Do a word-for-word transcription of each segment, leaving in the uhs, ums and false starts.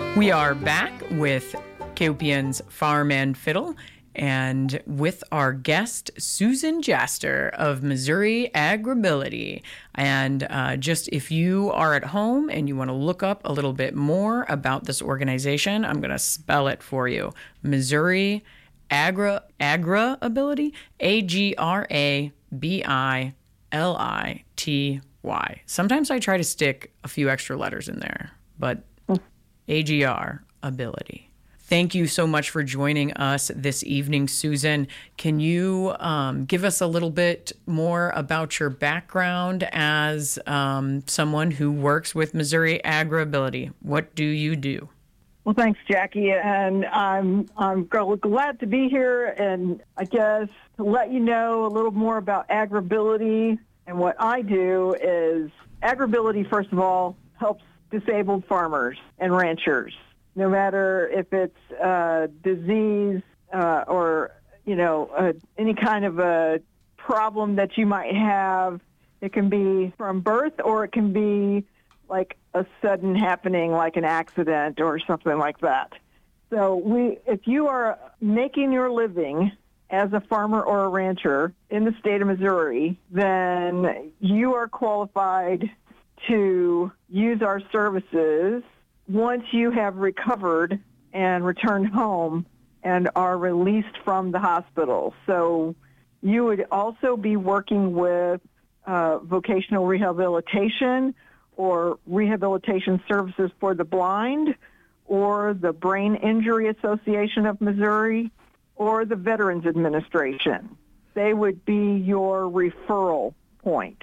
We are back with K O P N's Farm and Fiddle, and with our guest, Susan Jaster of Missouri Agribility. And uh, just if you are at home and you want to look up a little bit more about this organization, I'm going to spell it for you. Missouri Agra, Agribility, A G R A B I L I T Y. Sometimes I try to stick a few extra letters in there, but A G R Ability. Thank you so much for joining us this evening, Susan. Can you um, give us a little bit more about your background as um, someone who works with Missouri Agribility? What do you do? Well, thanks, Jackie, and I'm I'm glad to be here. And I guess to let you know a little more about Agribility and what I do is Agribility, first of all, helps disabled farmers and ranchers. No matter if it's uh, disease uh, or, you know, uh, any kind of a problem that you might have, it can be from birth or it can be like a sudden happening, like an accident or something like that. So we, if you are making your living as a farmer or a rancher in the state of Missouri, then you are qualified to use our services once you have recovered and returned home and are released from the hospital. So you would also be working with uh, vocational rehabilitation or rehabilitation services for the blind or the Brain Injury Association of Missouri or the Veterans Administration. They would be your referral point.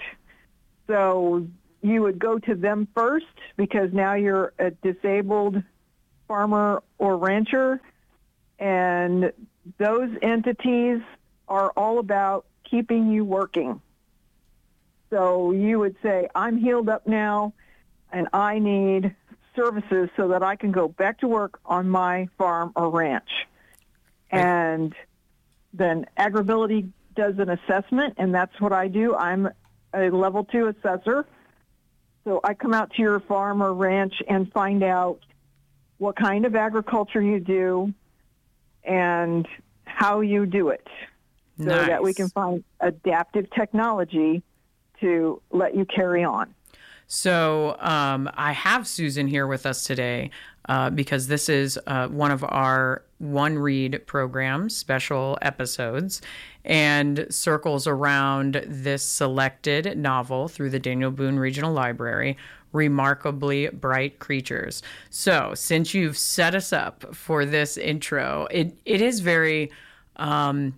So you would go to them first because now you're a disabled farmer or rancher, and those entities are all about keeping you working. So you would say, I'm healed up now, and I need services so that I can go back to work on my farm or ranch. And then Agribility does an assessment, and that's what I do. I'm a level two assessor. So I come out to your farm or ranch and find out what kind of agriculture you do and how you do it so Nice. that we can find adaptive technology to let you carry on. So um, I have Susan here with us today uh, because this is uh, one of our One Read program special episodes and circles around this selected novel through the Daniel Boone Regional Library, Remarkably Bright Creatures. So since you've set us up for this intro, it it is very... Um,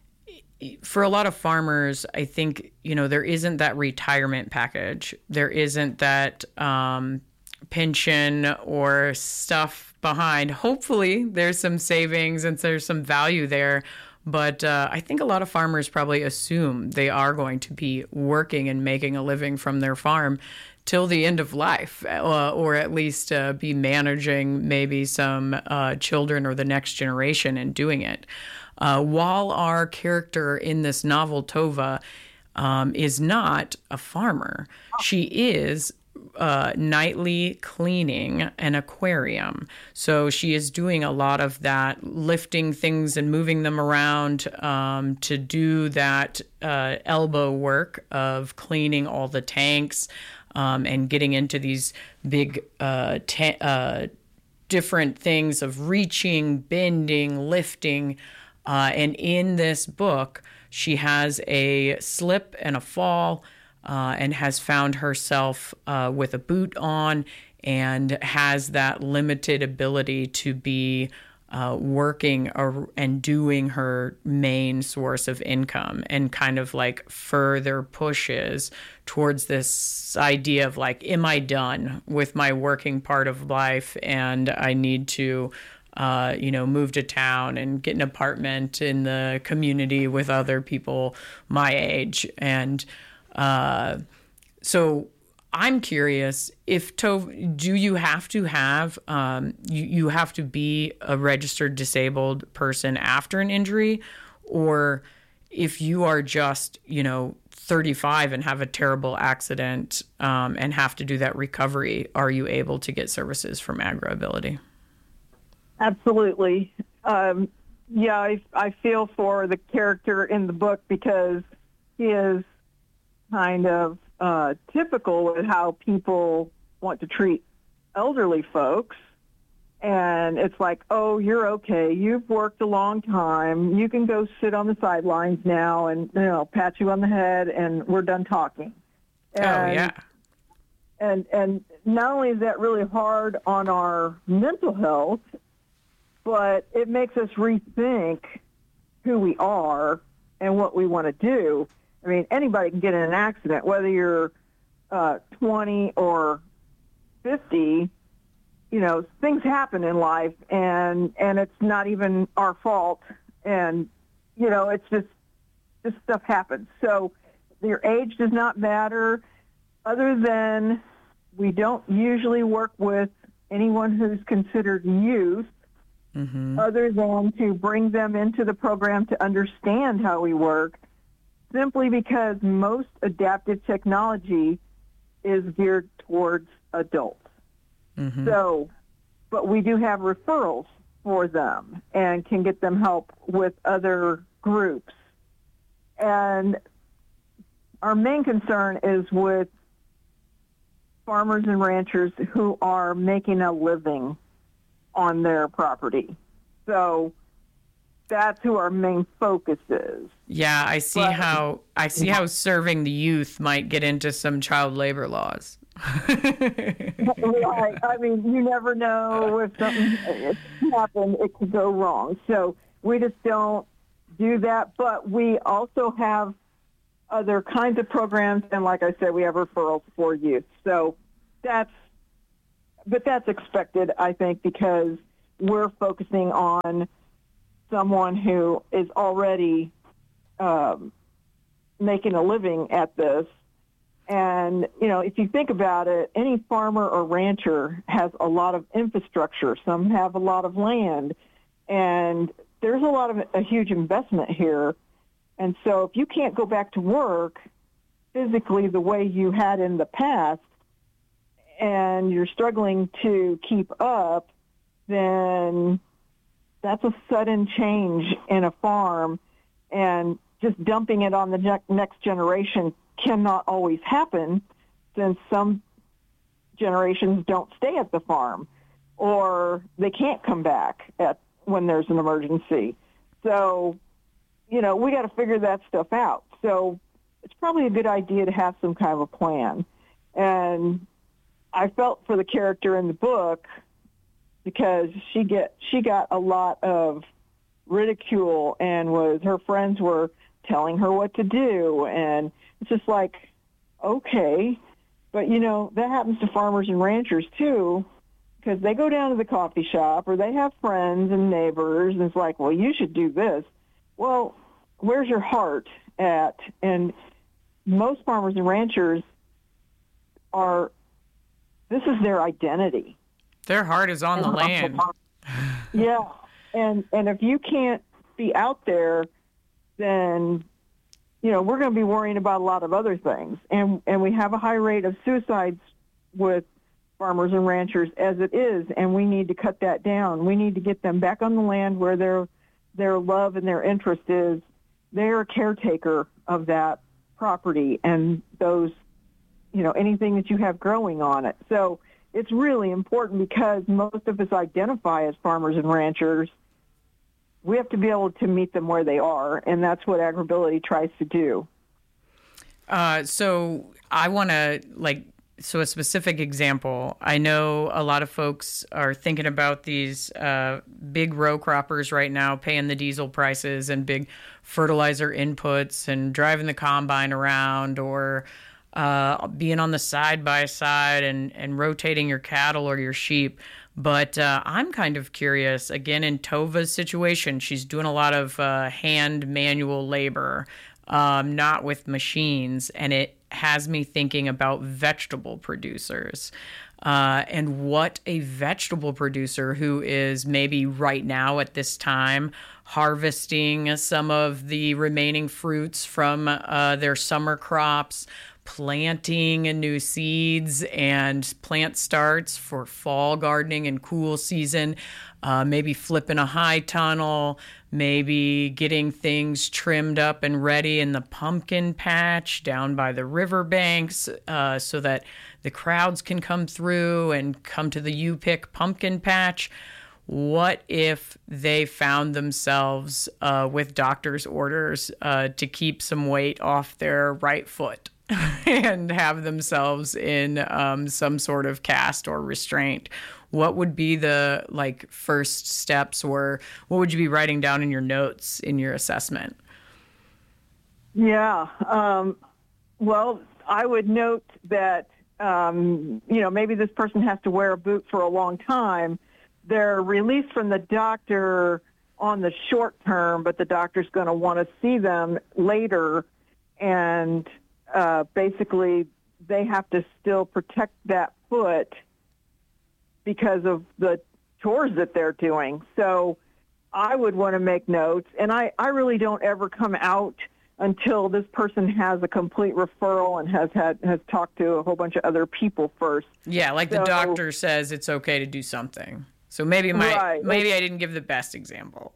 For a lot of farmers, I think, you know, there isn't that retirement package. There isn't that um, pension or stuff behind. Hopefully there's some savings and there's some value there. But uh, I think a lot of farmers probably assume they are going to be working and making a living from their farm till the end of life, uh, or at least uh, be managing maybe some uh, children or the next generation and doing it. Uh, while our character in this novel, Tova, um, is not a farmer, she is uh, nightly cleaning an aquarium. So she is doing a lot of that, lifting things and moving them around um, to do that uh, elbow work of cleaning all the tanks um, and getting into these big uh, ta- uh, different things of reaching, bending, lifting. Uh, and in this book, she has a slip and a fall uh, and has found herself uh, with a boot on and has that limited ability to be uh, working or, and doing her main source of income, and kind of like further pushes towards this idea of like, am I done with my working part of life and I need to Uh, you know, move to town and get an apartment in the community with other people my age. And uh, so I'm curious if Tov, do you have to have, um, you, you have to be a registered disabled person after an injury, or if you are just, you know, thirty-five and have a terrible accident um, and have to do that recovery, are you able to get services from Agribility? Absolutely. Um, yeah, I, I feel for the character in the book because he is kind of uh, typical with how people want to treat elderly folks. And it's like, oh, you're okay. You've worked a long time. You can go sit on the sidelines now and, you know, pat you on the head and we're done talking. And, oh, yeah. And, and not only is that really hard on our mental health, but it makes us rethink who we are and what we want to do. I mean, anybody can get in an accident, whether you're uh, twenty or fifty. You know, things happen in life, and and it's not even our fault. And you know, it's just this stuff happens. So your age does not matter, other than we don't usually work with anyone who's considered youth. Mm-hmm. Other than to bring them into the program to understand how we work, simply because most adaptive technology is geared towards adults. Mm-hmm. So, but we do have referrals for them and can get them help with other groups. And our main concern is with farmers and ranchers who are making a living on their property. So that's who our main focus is. Yeah, I see but, how I see how serving the youth might get into some child labor laws. Right. I mean, you never know if something happens, it could go wrong. So we just don't do that. But we also have other kinds of programs, and like I said, we have referrals for youth. So that's But that's expected, I think, because we're focusing on someone who is already um, making a living at this. And, you know, if you think about it, any farmer or rancher has a lot of infrastructure. Some have a lot of land. And there's a lot of a huge investment here. And so if you can't go back to work physically the way you had in the past, and you're struggling to keep up, then that's a sudden change in a farm, and just dumping it on the ne- next generation cannot always happen, since some generations don't stay at the farm, or they can't come back at when there's an emergency. So, you know, we got to figure that stuff out. So it's probably a good idea to have some kind of a plan. And I felt for the character in the book because she get she got a lot of ridicule, and was her friends were telling her what to do, and it's just like, okay, but you know that happens to farmers and ranchers too, because they go down to the coffee shop or they have friends and neighbors, and it's like, well, you should do this. Well, where's your heart at? And most farmers and ranchers are. This is their identity. Their heart is on the land. Yeah. And and if you can't be out there, then, you know, we're going to be worrying about a lot of other things. And and we have a high rate of suicides with farmers and ranchers as it is, and we need to cut that down. We need to get them back on the land where their their love and their interest is. They're a caretaker of that property and those, you know, anything that you have growing on it. So it's really important, because most of us identify as farmers and ranchers. We have to be able to meet them where they are, and that's what Agribility tries to do. Uh, so I want to, like, so a specific example. I know a lot of folks are thinking about these uh, big row croppers right now, paying the diesel prices and big fertilizer inputs and driving the combine around, or Uh, being on the side by side and, and rotating your cattle or your sheep. But uh, I'm kind of curious, again, in Tova's situation, she's doing a lot of uh, hand manual labor, um, not with machines. And it has me thinking about vegetable producers uh, and what a vegetable producer who is maybe right now at this time harvesting some of the remaining fruits from uh, their summer crops, planting new seeds and plant starts for fall gardening and cool season, uh, maybe flipping a high tunnel, maybe getting things trimmed up and ready in the pumpkin patch down by the riverbanks uh, so that the crowds can come through and come to the U-Pick pumpkin patch. What if they found themselves uh, with doctor's orders uh, to keep some weight off their right foot and have themselves in um, some sort of cast or restraint? What would be the like first steps, or what would you be writing down in your notes in your assessment? Yeah. Um, well, I would note that, um, you know, maybe this person has to wear a boot for a long time. They're released from the doctor on the short term, but the doctor's going to want to see them later. And uh, basically, they have to still protect that foot because of the chores that they're doing. So I would want to make notes. And I, I really don't ever come out until this person has a complete referral and has had has talked to a whole bunch of other people first. Yeah, like so, the doctor says it's okay to do something. So maybe my right. maybe I didn't give the best example.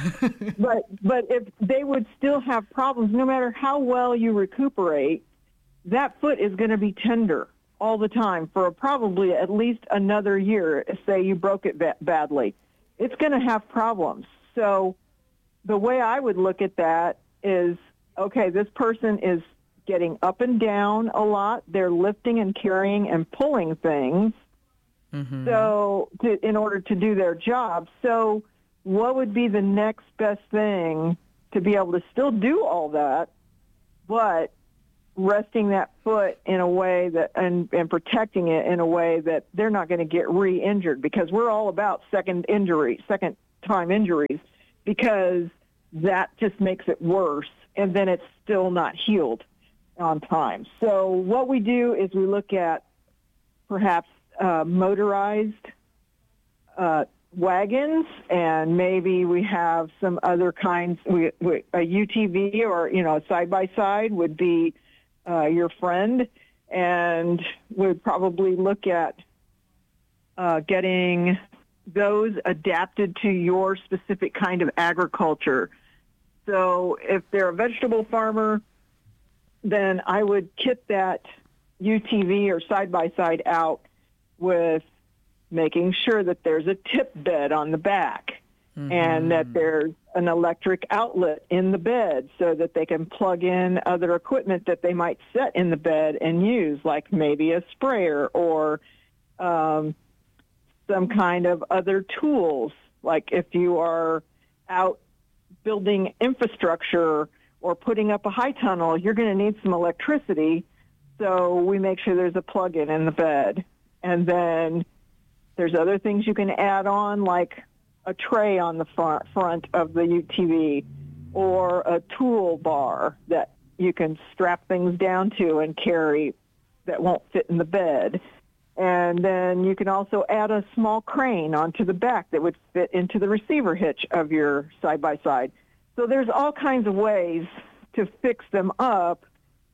but but if they would still have problems, no matter how well you recuperate, that foot is going to be tender all the time for probably at least another year. Say you broke it ba- badly, it's going to have problems. So the way I would look at that is, okay, this person is getting up and down a lot. They're lifting and carrying and pulling things. Mm-hmm. So to, in order to do their job. So what would be the next best thing to be able to still do all that, but resting that foot in a way that, and, and protecting it in a way that they're not going to get re-injured, because we're all about second injury, second time injuries, because that just makes it worse. And then it's still not healed on time. So what we do is we look at perhaps Uh, motorized uh, wagons, and maybe we have some other kinds. We, we, a U T V or, you know, a side-by-side would be uh, your friend, and we'd probably look at uh, getting those adapted to your specific kind of agriculture. So if they're a vegetable farmer, then I would kit that U T V or side-by-side out with making sure that there's a tip bed on the back, mm-hmm. and that there's an electric outlet in the bed so that they can plug in other equipment that they might set in the bed and use, like maybe a sprayer or um, some kind of other tools. Like if you are out building infrastructure or putting up a high tunnel, you're going to need some electricity. So we make sure there's a plug-in in the bed. And then there's other things you can add on, like a tray on the front, front of the U T V, or a tool bar that you can strap things down to and carry that won't fit in the bed. And then you can also add a small crane onto the back that would fit into the receiver hitch of your side-by-side. So there's all kinds of ways to fix them up.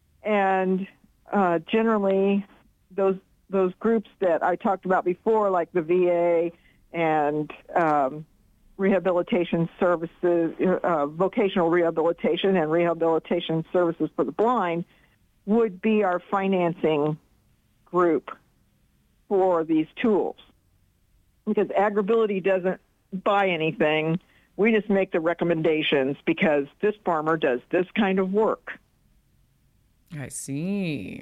And uh, generally, those those groups that I talked about before, like the V A and um, rehabilitation services, uh, vocational rehabilitation and rehabilitation services for the blind, would be our financing group for these tools. Because Agribility doesn't buy anything. We just make the recommendations because this farmer does this kind of work. I see.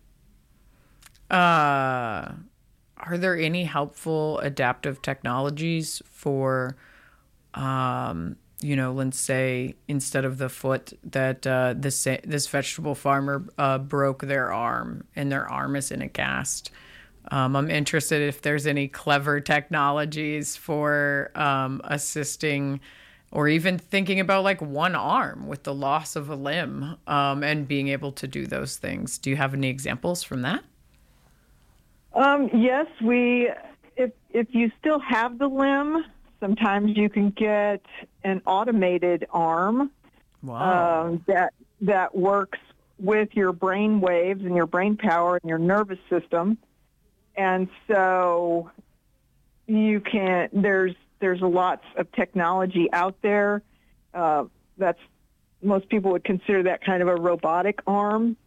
Uh, are there any helpful adaptive technologies for, um, you know, let's say instead of the foot that uh, this this vegetable farmer uh, broke their arm and their arm is in a cast? Um, I'm interested if there's any clever technologies for um, assisting, or even thinking about like one arm with the loss of a limb um, and being able to do those things. Do you have any examples from that? Um, yes, we. If if you still have the limb, sometimes you can get an automated arm. Wow. um, that that works with your brain waves and your brain power and your nervous system. And so you can, there's, there's lots of technology out there. Uh, that's, most people would consider that kind of a robotic arm.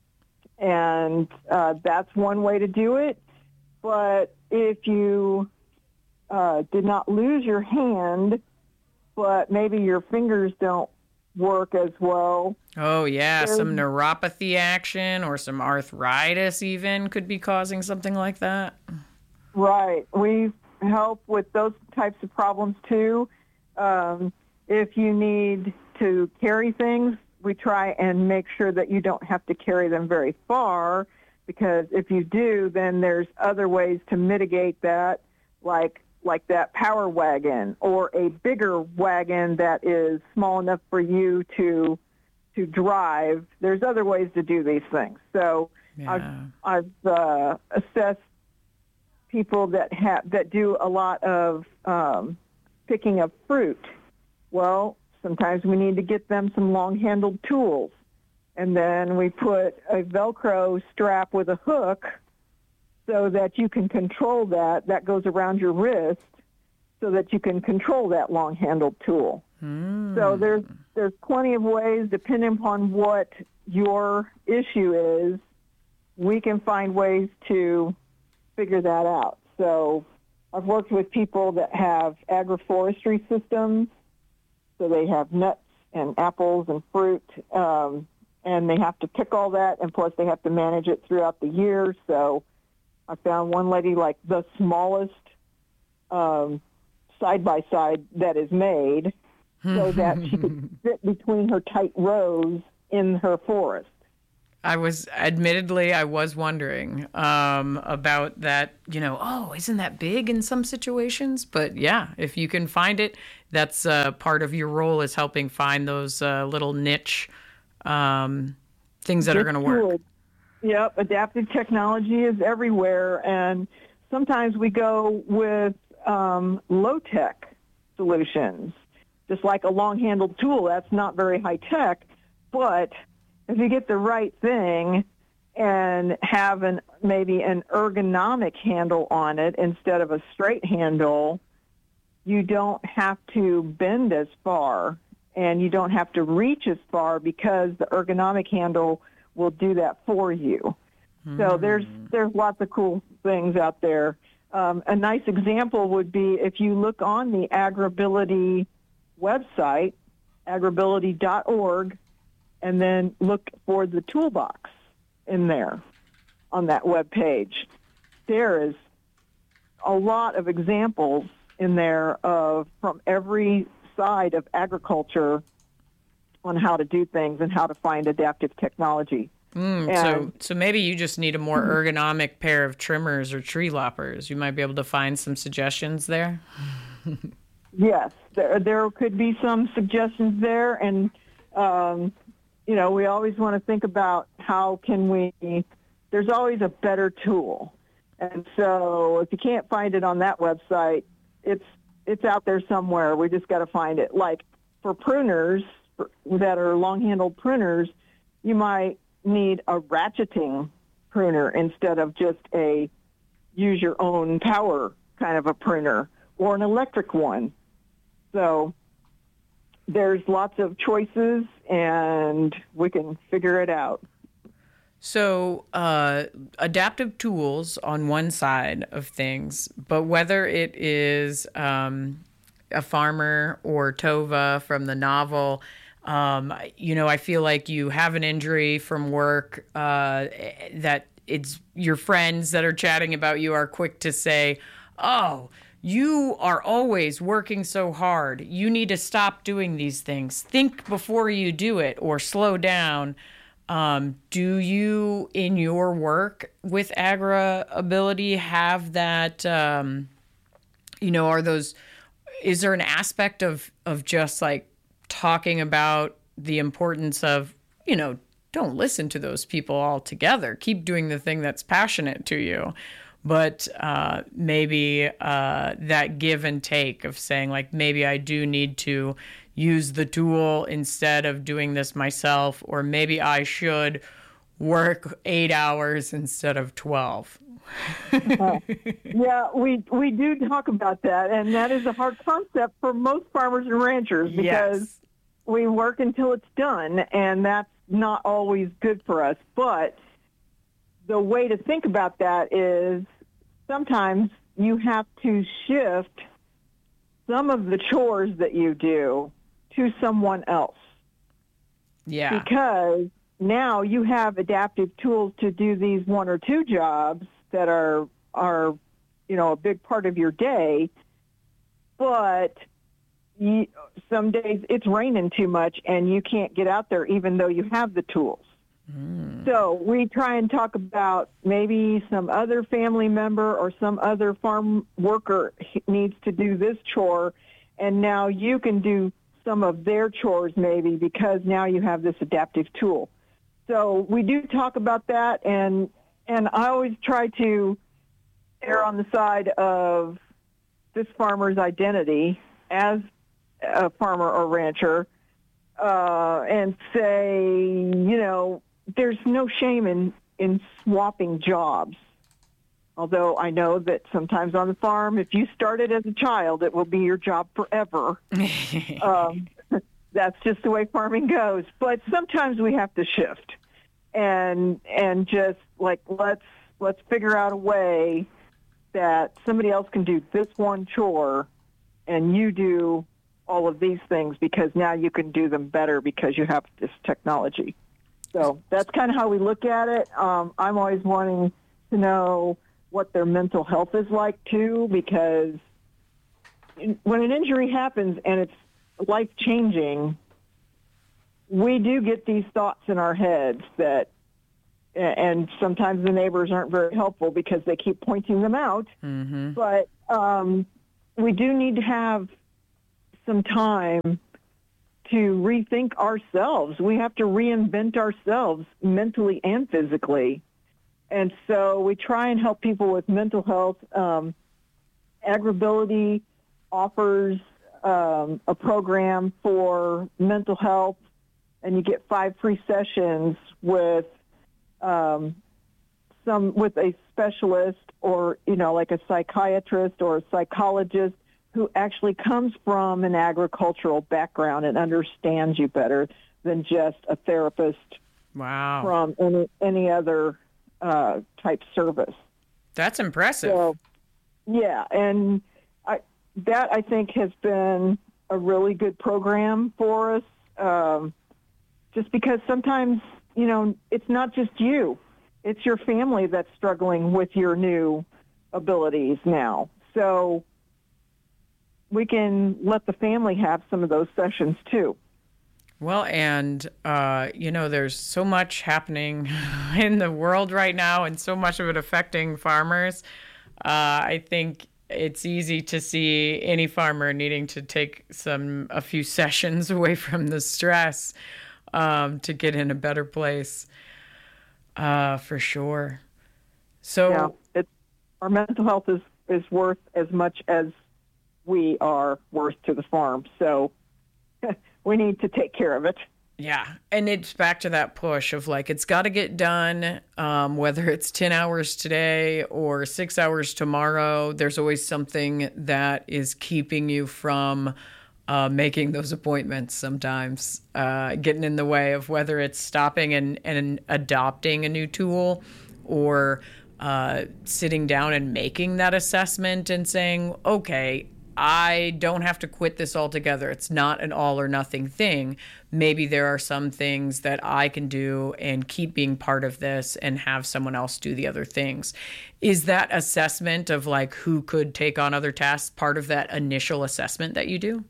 And uh, that's one way to do it. But if you uh, did not lose your hand, but maybe your fingers don't work as well. Oh, yeah. Some neuropathy action or some arthritis even could be causing something like that. Right. We help with those types of problems, too. Um, if you need to carry things, we try and make sure that you don't have to carry them very far, because if you do, then there's other ways to mitigate that, like like that power wagon or a bigger wagon that is small enough for you to to drive. There's other ways to do these things. So yeah. I've, I've uh, assessed people that have that do a lot of um, picking of fruit. Well, sometimes we need to get them some long-handled tools. And then we put a Velcro strap with a hook so that you can control that. That goes around your wrist so that you can control that long-handled tool. Mm. So there's there's plenty of ways, depending upon what your issue is, we can find ways to figure that out. So I've worked with people that have agroforestry systems. So they have nuts and apples and fruit, um, and they have to pick all that, and plus they have to manage it throughout the year. So I found one lady, like the smallest um, side-by-side that is made so that she could fit between her tight rows in her forest. I was, admittedly, I was wondering um, about that, you know, oh, isn't that big in some situations? But yeah, if you can find it, that's uh, part of your role, is helping find those uh, little niche um, things that are going to work. Yep, adaptive technology is everywhere, and sometimes we go with um, low-tech solutions, just like a long-handled tool. That's not very high-tech, but if you get the right thing and have an maybe an ergonomic handle on it instead of a straight handle, you don't have to bend as far and you don't have to reach as far, because the ergonomic handle will do that for you. Mm. So there's there's lots of cool things out there. Um, a nice example would be if you look on the Agribility website, agribility dot org, and then look for the toolbox in there on that web page. There is a lot of examples in there of from every side of agriculture on how to do things and how to find adaptive technology. Mm, and, so, so maybe you just need a more ergonomic pair of trimmers or tree loppers. You might be able to find some suggestions there. Yes, there there could be some suggestions there, and um, you know, we always want to think about how can we. There's always a better tool, and so if you can't find it on that website, it's it's out there somewhere. We just got to find it. Like for pruners for, that are long-handled pruners, you might need a ratcheting pruner instead of just a use your own power kind of a pruner, or an electric one. So there's lots of choices, and we can figure it out. So uh, adaptive tools on one side of things, but whether it is um, a farmer or Tova from the novel, um, you know, I feel like you have an injury from work uh, that it's your friends that are chatting about you are quick to say, oh, you are always working so hard. You need to stop doing these things. Think before you do it, or slow down. Um, do you, in your work with Agribility, have that, um, you know, are those, is there an aspect of, of just like talking about the importance of, you know, don't listen to those people altogether. Keep doing the thing that's passionate to you. But uh, maybe uh, that give and take of saying, like, maybe I do need to use the tool instead of doing this myself, or maybe I should work eight hours instead of twelve. uh, yeah, we we do talk about that, and that is a hard concept for most farmers and ranchers because Yes. we work until it's done, and that's not always good for us. But the way to think about that is sometimes you have to shift some of the chores that you do to someone else. Yeah. Because now you have adaptive tools to do these one or two jobs that are, are you know, a big part of your day, but you, some days it's raining too much and you can't get out there even though you have the tools. Mm. So we try and talk about maybe some other family member or some other farm worker needs to do this chore, and now you can do some of their chores maybe because now you have this adaptive tool. So we do talk about that, and and I always try to err on the side of this farmer's identity as a farmer or rancher, uh, and say, you know, there's no shame in, in swapping jobs. Although I know that sometimes on the farm, if you started as a child, it will be your job forever. um, that's just the way farming goes. But sometimes we have to shift and and just like let's let's figure out a way that somebody else can do this one chore and you do all of these things because now you can do them better because you have this technology. So that's kind of how we look at it. Um, I'm always wanting to know what their mental health is like too, because when an injury happens and it's life-changing, we do get these thoughts in our heads that, and sometimes the neighbors aren't very helpful because they keep pointing them out. Mm-hmm. But um, we do need to have some time to rethink ourselves. We have to reinvent ourselves mentally and physically. And so we try and help people with mental health. Um, Agribility offers um, a program for mental health, and you get five free sessions with um, some with a specialist or, you know, like a psychiatrist or a psychologist who actually comes from an agricultural background and understands you better than just a therapist wow. from any, any other uh, type service. That's impressive. So, yeah, and I, that, I think, has been a really good program for us, um, just because sometimes, you know, it's not just you. It's your family that's struggling with your new abilities now. So we can let the family have some of those sessions too. Well, and, uh, you know, there's so much happening in the world right now and so much of it affecting farmers. Uh, I think it's easy to see any farmer needing to take some a few sessions away from the stress um, to get in a better place, uh, for sure. So yeah, it's, our mental health is, is worth as much as we are worth to the farm. So we need to take care of it. Yeah. And it's back to that push of like, it's got to get done, um, whether it's ten hours today or six hours tomorrow. There's always something that is keeping you from uh, making those appointments sometimes, uh, getting in the way of whether it's stopping and, and adopting a new tool or uh, sitting down and making that assessment and saying, okay, I don't have to quit this altogether. It's not an all or nothing thing. Maybe there are some things that I can do and keep being part of this and have someone else do the other things. Is that assessment of like who could take on other tasks part of that initial assessment that you do?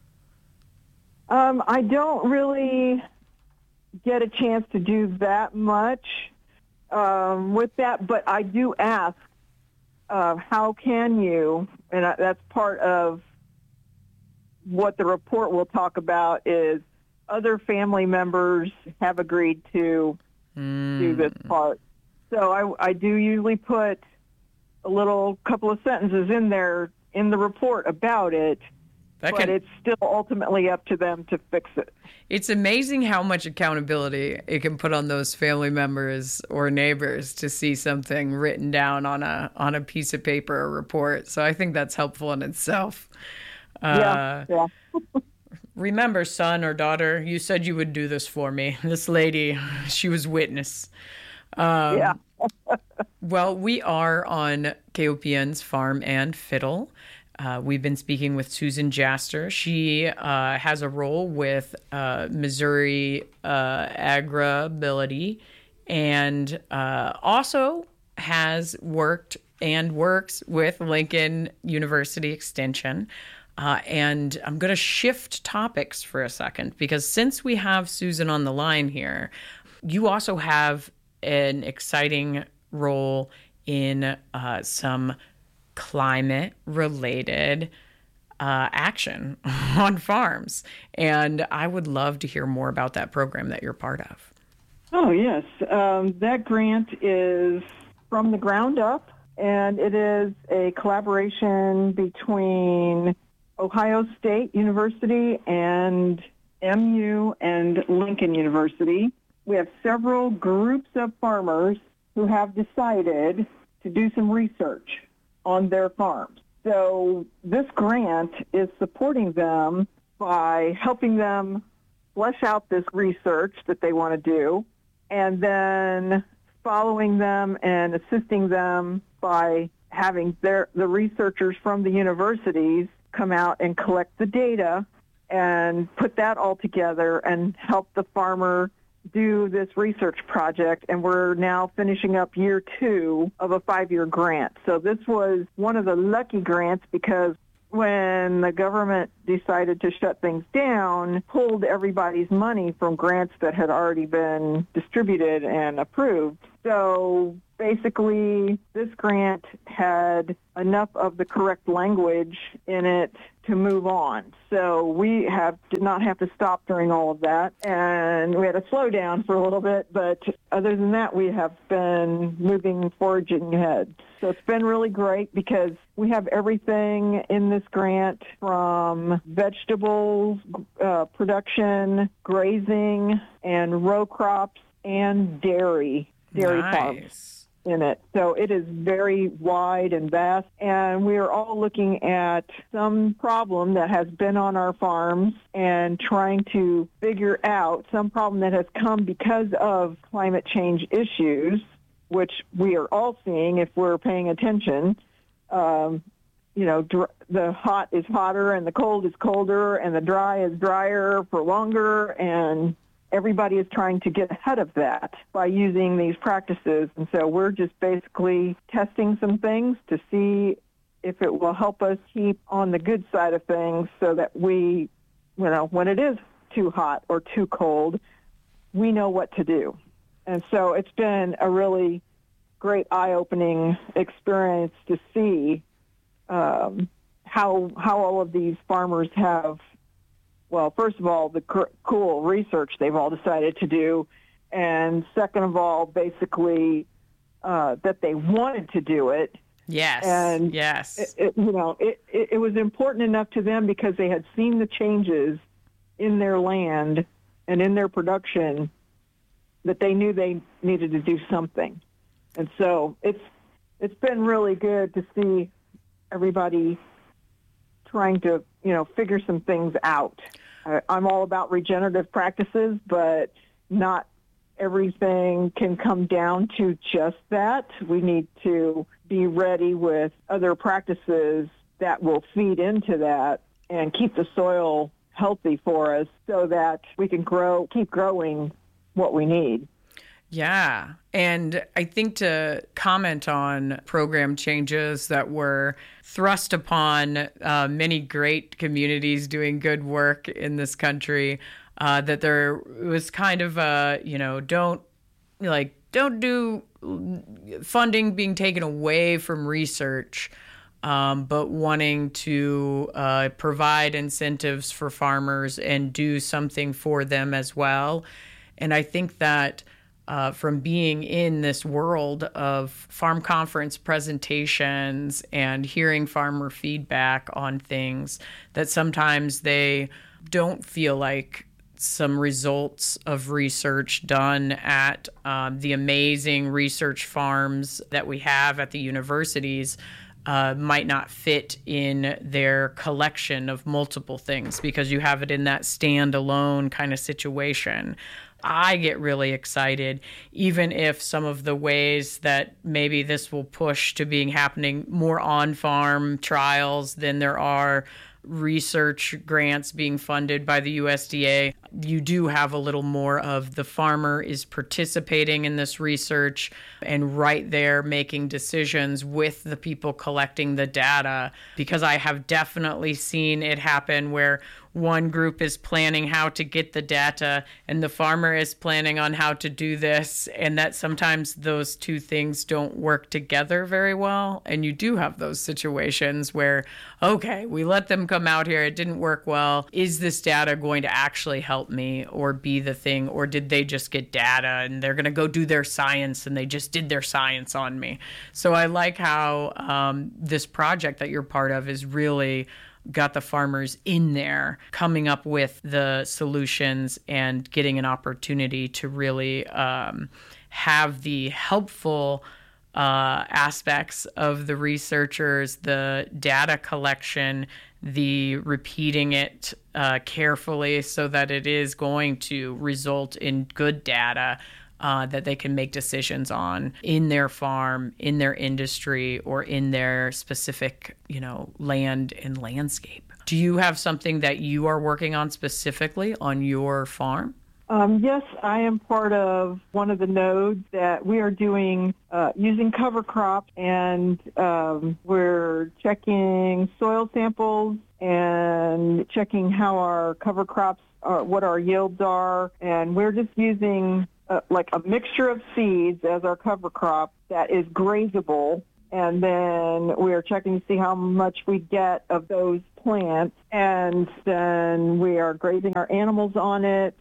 Um, I don't really get a chance to do that much um, with that, but I do ask, Uh, how can you, and that's part of what the report will talk about, is other family members have agreed to mm. do this part. So I, I do usually put a little couple of sentences in there in the report about it That but can, it's still ultimately up to them to fix it. It's amazing how much accountability it can put on those family members or neighbors to see something written down on a on a piece of paper or report. So I think that's helpful in itself. Yeah, Uh, yeah. Remember, son or daughter, you said you would do this for me. This lady, she was witness. Um, yeah. Well, we are on K O P N's Farm and Fiddle. Uh, we've been speaking with Susan Jaster. She uh, has a role with uh, Missouri uh, Agribility, and uh, also has worked and works with Lincoln University Extension. Uh, and I'm going to shift topics for a second, because since we have Susan on the line here, you also have an exciting role in uh, some climate-related uh, action on farms. And I would love to hear more about that program that you're part of. Oh, yes. Um, that grant is from the ground up, and it is a collaboration between Ohio State University and M U and Lincoln University. We have several groups of farmers who have decided to do some research on their farms. So this grant is supporting them by helping them flesh out this research that they want to do, and then following them and assisting them by having their the researchers from the universities come out and collect the data and put that all together and help the farmer do this research project. And we're now finishing up year two of a five-year grant. So this was one of the lucky grants, because when the government decided to shut things down, pulled everybody's money from grants that had already been distributed and approved. So basically, this grant had enough of the correct language in it to move on. So we have did not have to stop during all of that, and we had to slow down for a little bit, but other than that, we have been moving forging ahead. So it's been really great, because we have everything in this grant, from vegetables, uh, production, grazing, and row crops, and dairy, dairy Nice. farms in it. So it is very wide and vast, and we are all looking at some problem that has been on our farms and trying to figure out some problem that has come because of climate change issues, which we are all seeing if we're paying attention. Um, you know, dr- the hot is hotter and the cold is colder and the dry is drier for longer, and everybody is trying to get ahead of that by using these practices. And so we're just basically testing some things to see if it will help us keep on the good side of things, so that we, you know, when it is too hot or too cold, we know what to do. And so it's been a really great eye-opening experience to see um, how how all of these farmers have, well, first of all, the cr- cool research they've all decided to do, and second of all, basically uh, that they wanted to do it. Yes. And yes. It, it, you know, it, it, it was important enough to them because they had seen the changes in their land and in their production that they knew they needed to do something. And so it's it's been really good to see everybody trying to, you know, figure some things out. Uh, I'm all about regenerative practices, but not everything can come down to just that. We need to be ready with other practices that will feed into that and keep the soil healthy for us, so that we can grow, keep growing what we need. Yeah. And I think to comment on program changes that were thrust upon uh, many great communities doing good work in this country, uh, that there was kind of a, you know, don't like, don't do funding being taken away from research, um, but wanting to uh, provide incentives for farmers and do something for them as well. And I think that uh, from being in this world of farm conference presentations and hearing farmer feedback on things that sometimes they don't feel like some results of research done at um, the amazing research farms that we have at the universities uh, might not fit in their collection of multiple things because you have it in that standalone kind of situation. I get really excited, even if some of the ways that maybe this will push to being happening more on-farm trials than there are research grants being funded by the U S D A. You do have a little more of the farmer is participating in this research and right there making decisions with the people collecting the data, because I have definitely seen it happen where one group is planning how to get the data and the farmer is planning on how to do this, and that sometimes those two things don't work together very well. And you do have those situations where, okay, we let them come out here, it didn't work well. Is this data going to actually help me or be the thing, or did they just get data and they're going to go do their science and they just did their science on me? So I like how um, this project that you're part of is really got the farmers in there coming up with the solutions and getting an opportunity to really um, have the helpful uh, aspects of the researchers, the data collection, the repeating it uh, carefully so that it is going to result in good data Uh, that they can make decisions on in their farm, in their industry, or in their specific, you know, land and landscape. Do you have something that you are working on specifically on your farm? Um, yes, I am part of one of the nodes that we are doing uh, using cover crops, and um, we're checking soil samples and checking how our cover crops are, what our yields are, and we're just using Uh, like a mixture of seeds as our cover crop that is grazable, and then we are checking to see how much we get of those plants, and then we are grazing our animals on it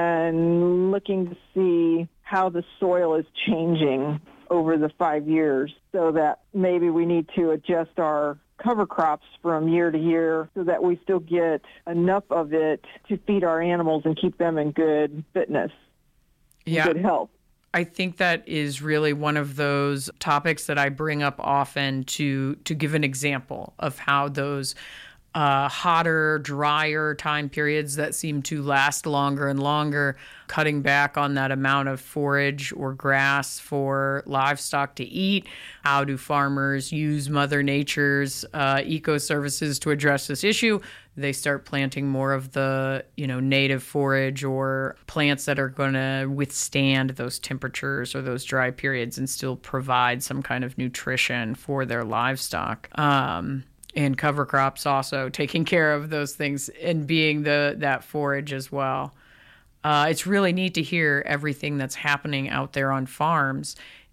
and looking to see how the soil is changing over the five years so that maybe we need to adjust our cover crops from year to year so that we still get enough of it to feed our animals and keep them in good fitness. Yeah. Good health. I think that is really one of those topics that I bring up often to to give an example of how those uh, hotter, drier time periods that seem to last longer and longer, cutting back on that amount of forage or grass for livestock to eat. How do farmers use Mother Nature's uh, eco-services to address this issue? They start planting more of the, you know, native forage or plants that are going to withstand those temperatures or those dry periods and still provide some kind of nutrition for their livestock. Um, and cover crops also taking care of those things and being the that forage as well. Uh, it's really neat to hear everything that's happening out there on farms.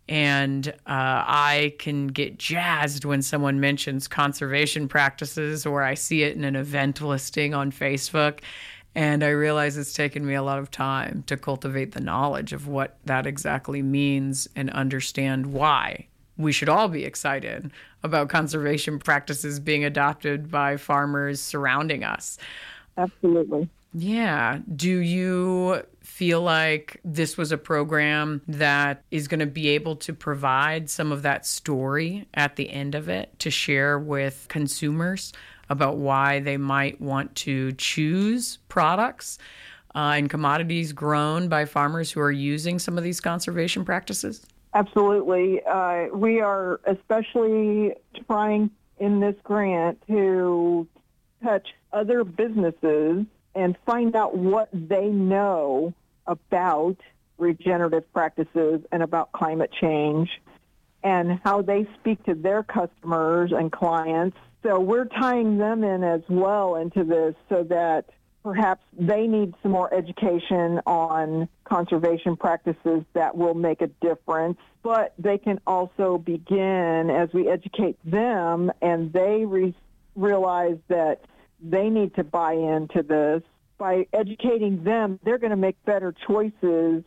And uh, I can get jazzed when someone mentions conservation practices or I see it in an event listing on Facebook. And I realize it's taken me a lot of time to cultivate the knowledge of what that exactly means and understand why we should all be excited about conservation practices being adopted by farmers surrounding us. Absolutely. Yeah. Do you feel like this was a program that is going to be able to provide some of that story at the end of it to share with consumers about why they might want to choose products uh, and commodities grown by farmers who are using some of these conservation practices? Absolutely. Uh, we are especially trying in this grant to touch other businesses and find out what they know about regenerative practices and about climate change and how they speak to their customers and clients. So we're tying them in as well into this so that perhaps they need some more education on conservation practices that will make a difference, but they can also begin as we educate them and they re- realize that they need to buy into this. By educating them, they're going to make better choices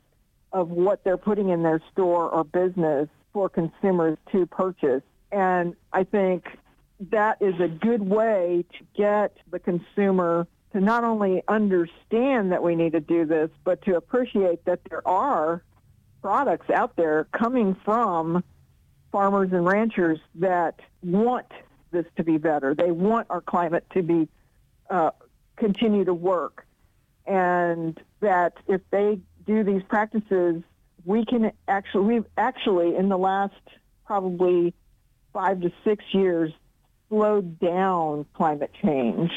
of what they're putting in their store or business for consumers to purchase. And I think that is a good way to get the consumer to not only understand that we need to do this, but to appreciate that there are products out there coming from farmers and ranchers that want this to be better. They want our climate to be uh, continue to work, and that if they do these practices, we can actually, we've actually in the last probably five to six years slowed down climate change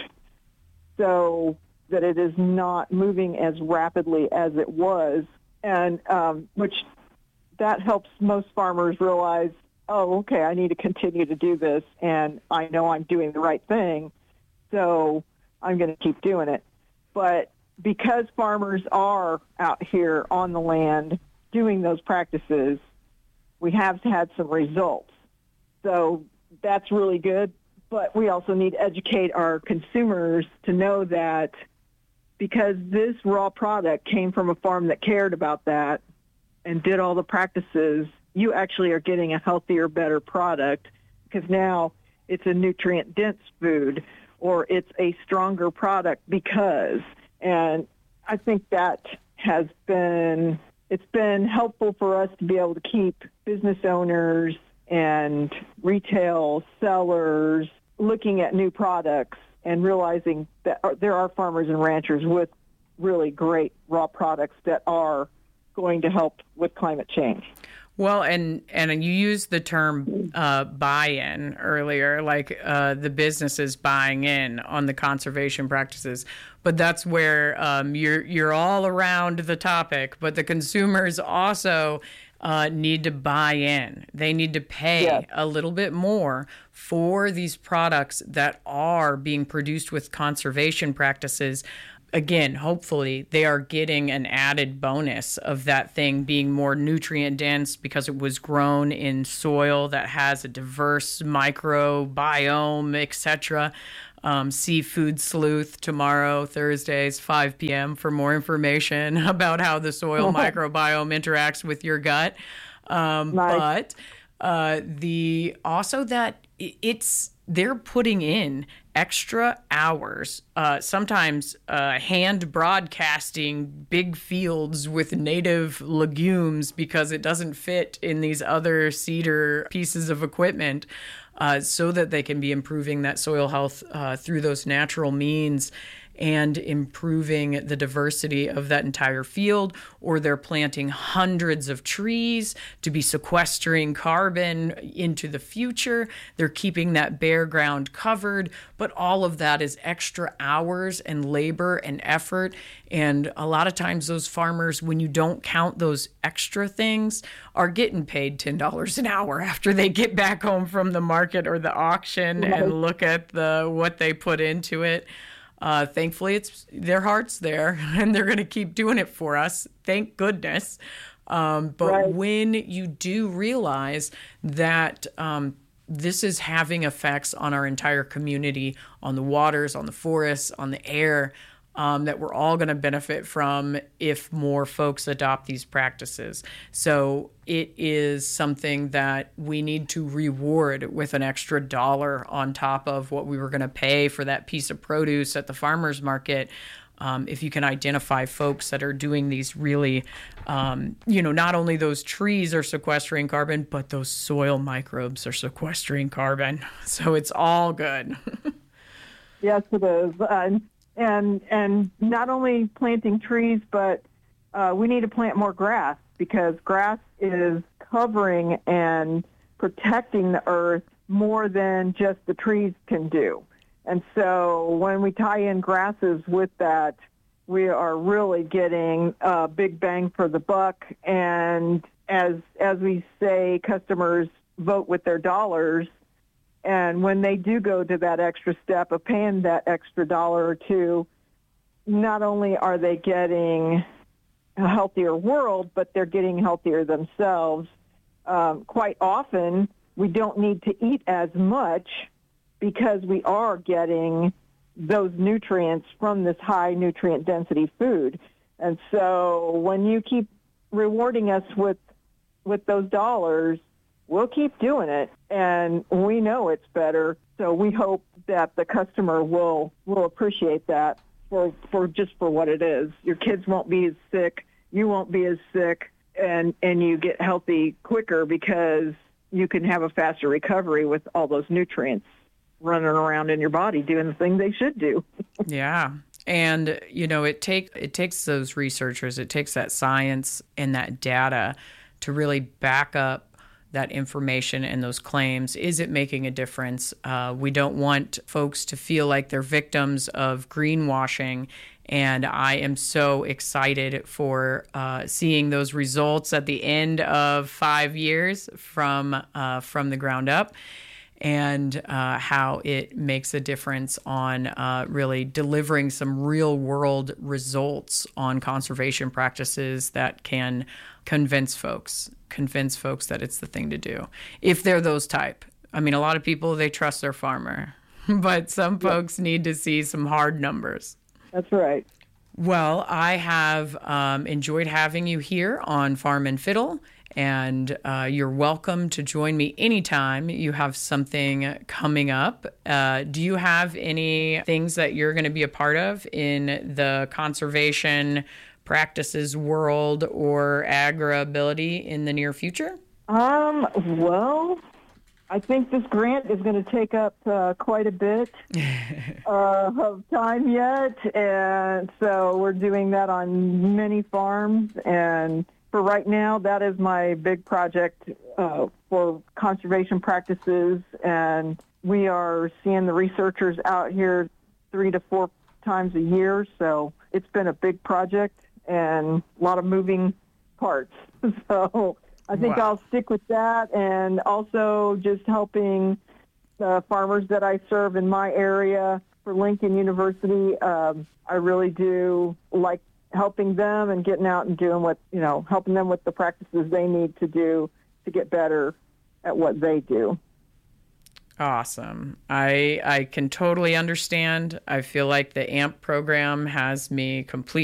so that it is not moving as rapidly as it was, and um, which that helps most farmers realize, oh, okay, I need to continue to do this, and I know I'm doing the right thing, so I'm going to keep doing it. But because farmers are out here on the land doing those practices, we have had some results. So that's really good. But we also need to educate our consumers to know that because this raw product came from a farm that cared about that and did all the practices, you actually are getting a healthier, better product because now it's a nutrient-dense food or it's a stronger product because. And I think that has been, it's been helpful for us to be able to keep business owners and retail sellers looking at new products and realizing that there are farmers and ranchers with really great raw products that are going to help with climate change. Well, and and you used the term uh, buy-in earlier, like uh, the businesses buying in on the conservation practices. But that's where um, you're you're all around the topic. But the consumers also uh, need to buy in. They need to pay yes. a little bit more for these products that are being produced with conservation practices. Again, hopefully they are getting an added bonus of that thing being more nutrient dense because it was grown in soil that has a diverse microbiome, et cetera. Um, Seafood Sleuth tomorrow, Thursdays, five p.m. for more information about how the soil microbiome interacts with your gut. Um, nice. But uh, the also that it's they're putting in extra hours, uh, sometimes uh, hand broadcasting big fields with native legumes because it doesn't fit in these other cedar pieces of equipment, uh, so that they can be improving that soil health uh, through those natural means and improving the diversity of that entire field. Or they're planting hundreds of trees to be sequestering carbon into the future. They're keeping that bare ground covered, but all of that is extra hours and labor and effort. And a lot of times those farmers, when you don't count those extra things, are getting paid ten dollars an hour after they get back home from the market or the auction right. and look at the what they put into it. Uh, thankfully, it's their heart's there, and they're going to keep doing it for us. Thank goodness. Um, but right. when you do realize that um, this is having effects on our entire community, on the waters, on the forests, on the air, um, that we're all going to benefit from if more folks adopt these practices. So it is something that we need to reward with an extra dollar on top of what we were going to pay for that piece of produce at the farmer's market. Um, if you can identify folks that are doing these really, um, you know, not only those trees are sequestering carbon, but those soil microbes are sequestering carbon. So it's all good. Yes, it is. Uh, and and not only planting trees, but uh, we need to plant more grass because grass is covering and protecting the earth more than just the trees can do. And so when we tie in grasses with that, we are really getting a big bang for the buck. And as as we say, customers vote with their dollars. And when they do go to that extra step of paying that extra dollar or two, not only are they getting a healthier world, but they're getting healthier themselves. Um, quite often, we don't need to eat as much because we are getting those nutrients from this high nutrient density food. And so when you keep rewarding us with with those dollars, we'll keep doing it. And we know it's better. So we hope that the customer will will appreciate that for, for just for what it is. Your kids won't be as sick. You won't be as sick. And, and you get healthy quicker because you can have a faster recovery with all those nutrients running around in your body doing the thing they should do. Yeah. And, you know, it take it takes those researchers, it takes that science and that data to really back up that information and those claims. Is it making a difference? Uh, we don't want folks to feel like they're victims of greenwashing. And I am so excited for uh, seeing those results at the end of five years from uh, from the ground up, and uh, how it makes a difference on uh, really delivering some real world results on conservation practices that can convince folks, convince folks that it's the thing to do. If they're those type. I mean, a lot of people, they trust their farmer, but some folks yep. need to see some hard numbers. That's right. Well, I have um, enjoyed having you here on Farm and Fiddle. And uh, you're welcome to join me anytime you have something coming up. Uh, do you have any things that you're going to be a part of in the conservation practices world or agri-ability in the near future? Um, well, I think this grant is going to take up uh, quite a bit uh, of time yet. And so we're doing that on many farms, and for right now, that is my big project uh, for conservation practices, and we are seeing the researchers out here three to four times a year, so it's been a big project and a lot of moving parts. So I think wow. I'll stick with that, and also just helping the farmers that I serve in my area for Lincoln University. Um, I really do like helping them and getting out and doing what, you know, helping them with the practices they need to do to get better at what they do. Awesome. I I can totally understand. I feel like the A M P program has me completely